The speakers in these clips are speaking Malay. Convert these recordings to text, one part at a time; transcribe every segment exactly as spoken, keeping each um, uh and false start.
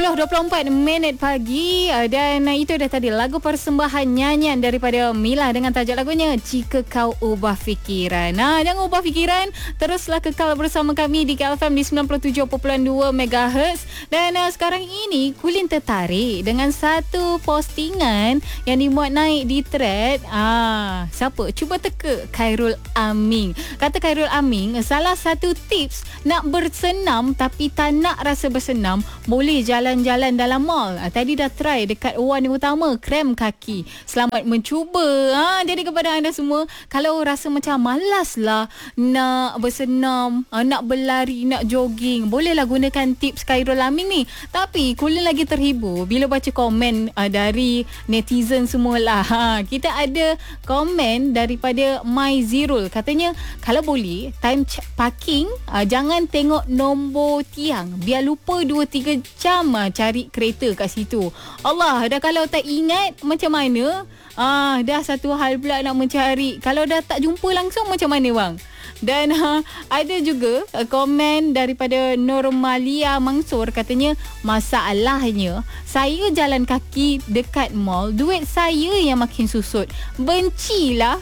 sepuluh dua puluh empat minit pagi dan itu dah tadi lagu persembahan nyanyian daripada Mila dengan tajuk lagunya Jika Kau Ubah Fikiran. Nah, jangan ubah fikiran, teruslah kekal bersama kami di K L F M di sembilan puluh tujuh perpuluhan dua megahertz. Dan uh, sekarang ini Kulin tertarik dengan satu postingan yang dimuat naik di thread. Ah, siapa? Cuba teka Khairul Aming. Kata Khairul Aming, salah satu tips nak bersenam tapi tak nak rasa bersenam, boleh jalan-jalan dalam mall. Ha, tadi dah try dekat Wan yang utama, krem kaki. Selamat mencuba. Ha, jadi kepada anda semua, kalau rasa macam malas lah nak bersenam, ha, nak berlari, nak jogging, bolehlah gunakan tips Khairul Aming ni. Tapi Kulin lagi terhibur bila baca komen uh, dari netizen semualah. Ha, kita ada komen daripada My Zirul. Katanya, kalau boleh, time ch- parking, uh, jangan tengok nombor tiang. Biar lupa dua tiga jam uh, cari kereta kat situ. Allah, dah kalau tak ingat macam mana? Ah, dah satu hal pula nak mencari. Kalau dah tak jumpa langsung macam mana bang? Dan ha, ada juga uh, komen daripada Normalia Mansur. Katanya, masalahnya saya jalan kaki dekat mall, duit saya yang makin susut. Bencilah.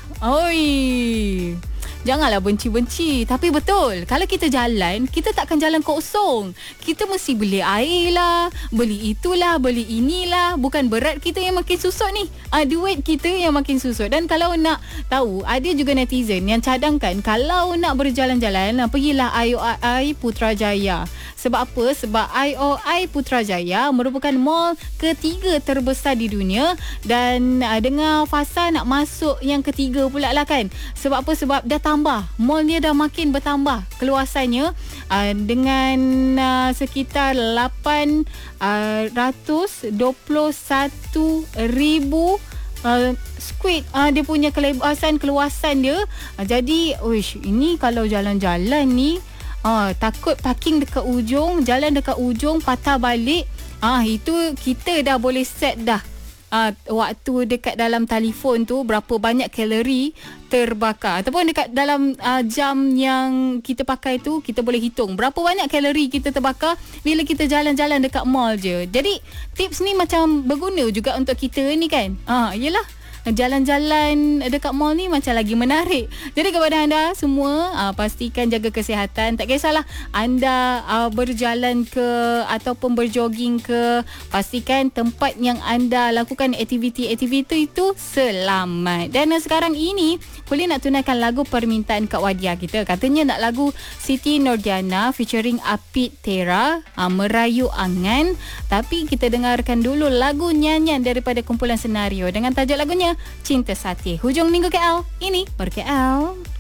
Oi. Janganlah benci-benci. Tapi betul, kalau kita jalan, kita takkan jalan kosong. Kita mesti beli air lah, beli itulah, beli inilah. Bukan berat kita yang makin susut ni, ah, duit kita yang makin susut. Dan kalau nak tahu, ada juga netizen yang cadangkan, kalau nak berjalan-jalan, pergilah I O I Putrajaya. Sebab apa? Sebab I O I Putrajaya merupakan mall ketiga terbesar di dunia. Dan uh, dengar fasa nak masuk yang ketiga pula lah kan. Sebab apa? Sebab dah tambah. Mall ni dah makin bertambah keluasannya uh, dengan uh, sekitar lapan ratus dua puluh satu ribu Uh, squid uh, dia punya kelebasan keluasan dia. Uh, jadi, uish, ini kalau jalan-jalan ni uh, takut parking dekat ujung, jalan dekat ujung, patah balik. Ah uh, itu kita dah boleh set dah. Uh, waktu dekat dalam telefon tu berapa banyak kalori terbakar, ataupun dekat dalam uh, jam yang kita pakai tu kita boleh hitung berapa banyak kalori kita terbakar bila kita jalan-jalan dekat mall je. Jadi tips ni macam berguna juga untuk kita ni kan. Ah, uh, yelah, jalan-jalan dekat mall ni macam lagi menarik. Jadi kepada anda semua, uh, pastikan jaga kesihatan. Tak kisahlah anda uh, berjalan ke ataupun berjoging ke, pastikan tempat yang anda lakukan aktiviti-aktiviti itu selamat. Dan uh, sekarang ini Kulin nak tunaikan lagu permintaan Kak Wadia kita. Katanya nak lagu Siti Nordiana featuring Apit Tera, uh, Merayu Angan. Tapi kita dengarkan dulu lagu nyanyian daripada kumpulan Senario dengan tajuk lagunya Cinta Sati. Hujung minggu K L, ini per K L.